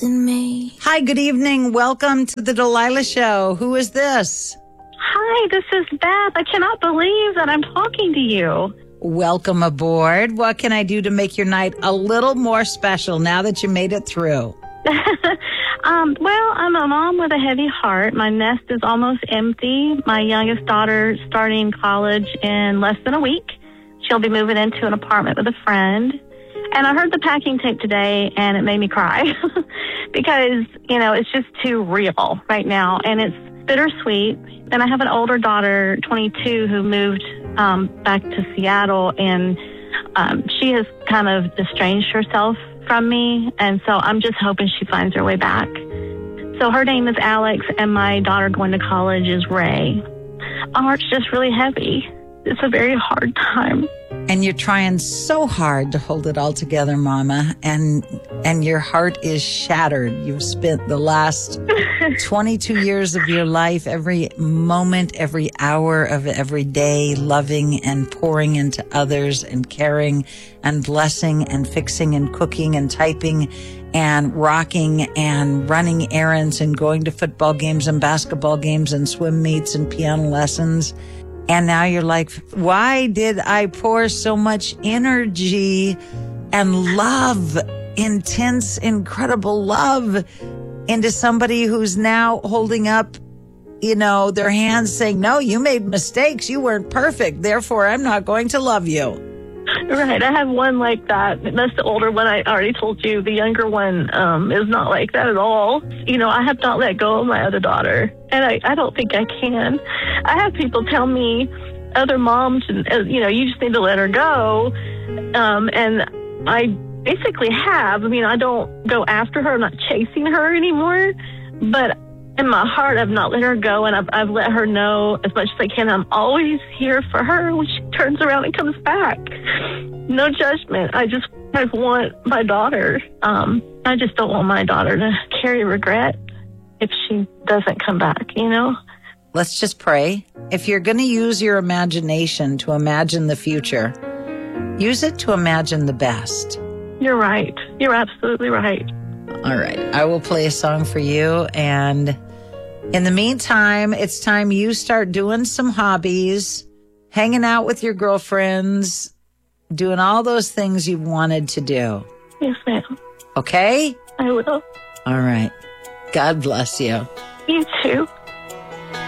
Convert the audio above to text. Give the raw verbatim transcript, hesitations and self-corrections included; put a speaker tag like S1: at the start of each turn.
S1: kissing me.
S2: Hi, good evening. Welcome to the Delilah Show. Who is this?
S3: Hi, this is Beth. I cannot believe that I'm talking to you.
S2: Welcome aboard. What can I do to make your night a little more special now that you made it through?
S3: um, well, I'm a mom with a heavy heart. My nest is almost empty. My youngest daughter starting college in less than a week. She'll be moving into an apartment with a friend. And I heard the packing tape today, and it made me cry because, you know, it's just too real right now, and it's bittersweet. And I have an older daughter, twenty-two, who moved um, back to Seattle, and um, she has kind of estranged herself from me, and so I'm just hoping she finds her way back. So her name is Alex, and my daughter going to college is Ray. My heart's just really heavy. It's a very hard time.
S2: And you're trying so hard to hold it all together, Mama, and and your heart is shattered. You've spent the last twenty-two years of your life, every moment, every hour of every day, loving and pouring into others and caring and blessing and fixing and cooking and typing and rocking and running errands and going to football games and basketball games and swim meets and piano lessons. And now you're like, why did I pour so much energy and love, intense, incredible love into somebody who's now holding up, you know, their hands saying, no, you made mistakes. You weren't perfect. Therefore, I'm not going to love you.
S3: Right. I have one like that. That's the older one. I already told you. The younger one um, is not like that at all. You know, I have not let go of my other daughter, and I, I don't think I can. I have people tell me, other moms, and uh, you know, you just need to let her go. Um, and I basically have. I mean, I don't go after her. I'm not chasing her anymore. But in my heart, I've not let her go, and I've, I've let her know as much as I can. I'm always here for her when she turns around and comes back. No judgment. I just I want my daughter. Um, I just don't want my daughter to carry regret if she doesn't come back, you know?
S2: Let's just pray. If you're going to use your imagination to imagine the future, use it to imagine the best.
S3: You're right. You're absolutely right.
S2: All right. I will play a song for you. And in the meantime, it's time you start doing some hobbies, hanging out with your girlfriends, doing all those things you wanted to do.
S3: Yes, ma'am.
S2: Okay?
S3: I will.
S2: All right. God bless you.
S3: You too.